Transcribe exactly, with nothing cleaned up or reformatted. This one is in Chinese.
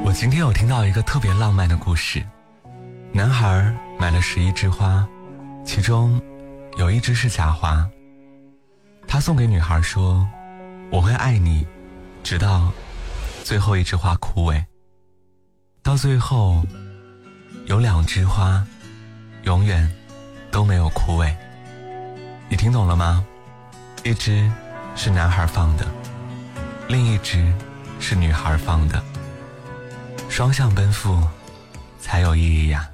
我今天有听到一个特别浪漫的故事。男孩买了十一枝花，其中有一枝是假花。他送给女孩说，我会爱你直到最后一枝花枯萎。到最后有两枝花永远都没有枯萎。你听懂了吗？一枝是男孩放的，另一枝是女孩放的，双向奔赴才有意义呀。